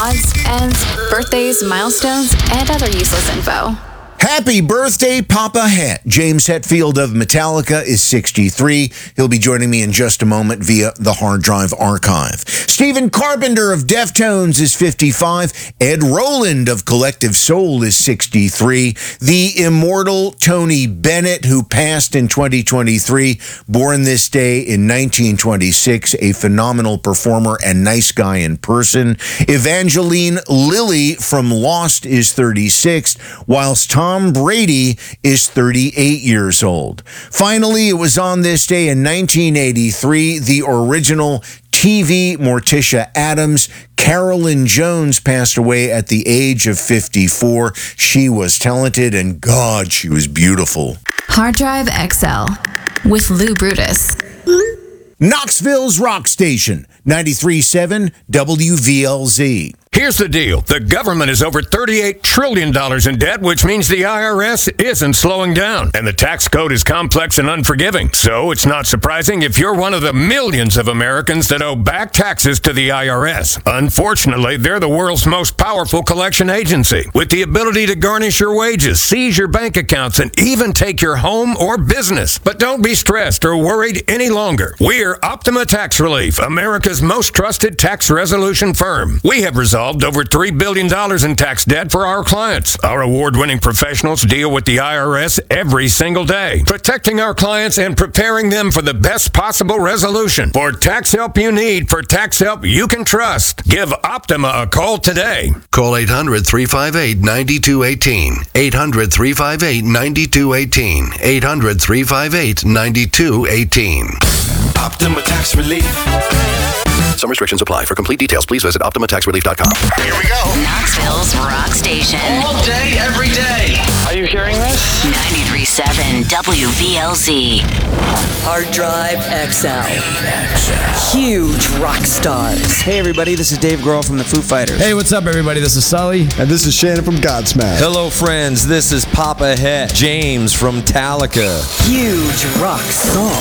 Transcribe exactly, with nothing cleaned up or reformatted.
odds, ends, birthdays, milestones, and other useless info. Happy birthday, Papa Het. James Hetfield of Metallica is sixty-three. He'll be joining me in just a moment via the Hard Drive Archive. Stephen Carpenter of Deftones is fifty-five. Ed Roland of Collective Soul is sixty-three. The immortal Tony Bennett, who passed in twenty twenty-three, born this day in nineteen twenty-six, a phenomenal performer and nice guy in person. Evangeline Lilly from Lost is thirty-six, whilst Tom Tom Brady is thirty-eight years old. Finally, it was on this day in nineteen eighty-three, the original T V Morticia Addams, Carolyn Jones, passed away at the age of fifty-four. She was talented, and God, she was beautiful. Hard Drive X L with Lou Brutus. Knoxville's Rock Station, ninety-three point seven W V L Z. Here's the deal. The government is over thirty-eight trillion dollars in debt, which means the I R S isn't slowing down. And the tax code is complex and unforgiving. So it's not surprising if you're one of the millions of Americans that owe back taxes to the I R S. Unfortunately, they're the world's most powerful collection agency, with the ability to garnish your wages, seize your bank accounts, and even take your home or business. But don't be stressed or worried any longer. We're Optima Tax Relief, America's most trusted tax resolution firm. We have resolved over three billion dollars in tax debt for our clients. Our award-winning professionals deal with the I R S every single day, protecting our clients and preparing them for the best possible resolution. For tax help you need, for tax help you can trust, give Optima a call today. Call eight hundred, three five eight, nine two one eight. eight hundred, three five eight, nine two one eight. eight hundred, three five eight, nine two one eight. Optima Tax Relief. Some restrictions apply. For complete details, please visit Optima Tax Relief dot com. Here we go. Knoxville's Rock Station. All day, every day. Are you hearing this? ninety-three point seven W V L Z. Hard Drive X L. Huge rock stars. Hey everybody, this is Dave Grohl from the Foo Fighters. Hey, what's up everybody? This is Sully. And this is Shannon from Godsmack. Hello friends, this is Papa Het, James from Metallica. Huge rock stars.